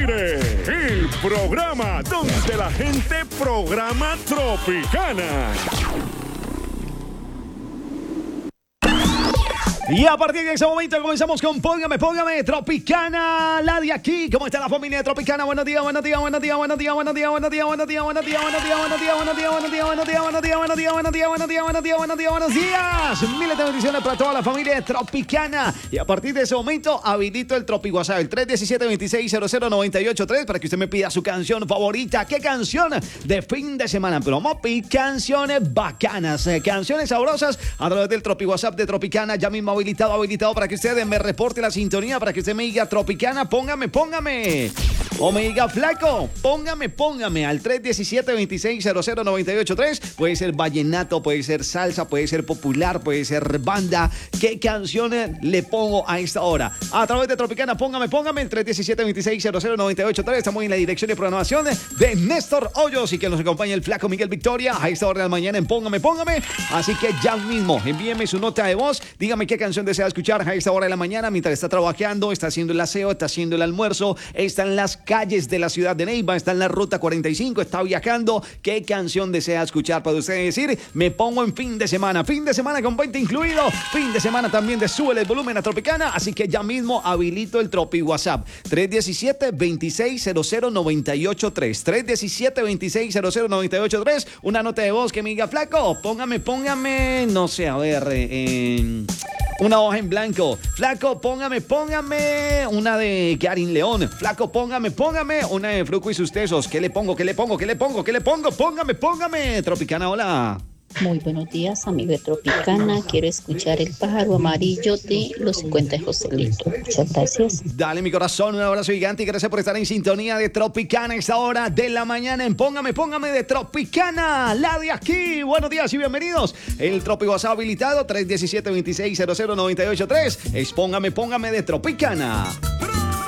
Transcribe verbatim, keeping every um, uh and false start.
aire, el programa donde la gente programa Tropicana. Y a partir de ese momento comenzamos con Póngame, Póngame, Tropicana, la de aquí. ¿Cómo está la familia de Tropicana? Buenos días, buenos días, buenos días, buenos días, buenos días, buenos días, buenos días, buenos días, buenos días, buenos días, buenos días, buenos días, buenos días, buenos días, buenos días, buenos días, buenos días, buenos días, buenos días, buenos días. Miles de bendiciones para toda la familia de Tropicana. Y a partir de ese momento habilito el Tropi WhatsApp, el tres uno siete, dos seis cero cero, nueve ocho tres, para que usted me pida su canción favorita. ¿Qué canción de fin de semana? Pero vamos a pedir canciones bacanas, canciones sabrosas a través del Tropi WhatsApp de Tropicana. Ya mismo habilitado, habilitado para que usted me reporte la sintonía, para que usted me diga Tropicana, póngame, póngame. O me diga Flaco, póngame, póngame al tres uno siete, dos seis cero cero, nueve ocho tres. Puede ser vallenato, puede ser salsa, puede ser popular, puede ser banda. ¿Qué canciones le pongo a esta hora? A través de Tropicana, póngame, póngame el tres uno siete, dos seis cero cero, nueve ocho tres. Estamos en la dirección de programación de Néstor Hoyos y que nos acompaña el Flaco Miguel Victoria a esta hora de la mañana en Póngame, póngame. Así que ya mismo envíeme su nota de voz, dígame qué canción desea escuchar a esta hora de la mañana mientras está trabajando, está haciendo el aseo, está haciendo el almuerzo, está en las calles de la ciudad de Neiva, está en la ruta cuarenta y cinco, está viajando. ¿Qué canción desea escuchar para usted decir? Me pongo en fin de semana, fin de semana con veinte incluido, fin de semana también de Súbele el volumen a Tropicana, así que ya mismo habilito el Tropi WhatsApp, tres uno siete, dos seis cero cero, nueve ocho tres, tres uno siete, dos seis cero cero, nueve ocho tres, una nota de voz que me diga Flaco, póngame, póngame, no sé, a ver, eh, una hoja en blanco. Flaco, póngame, póngame una de Karin León. Flaco, póngame, póngame una de Fruco y sus tesos. ¿Qué le pongo? ¿Qué le pongo? ¿Qué le pongo? ¿Qué le pongo? Póngame, póngame. Tropicana, hola. Muy buenos días, amigo de Tropicana. Quiero escuchar El pájaro amarillo de Los cincuenta de Joselito. Muchas gracias. Dale, mi corazón, un abrazo gigante y gracias por estar en sintonía de Tropicana a esta hora de la mañana en Póngame, Póngame de Tropicana, la de aquí. Buenos días y bienvenidos. El Tropi WhatsApp habilitado, tres uno siete, dos seis cero cero, nueve ocho tres. Es Póngame, Póngame de Tropicana.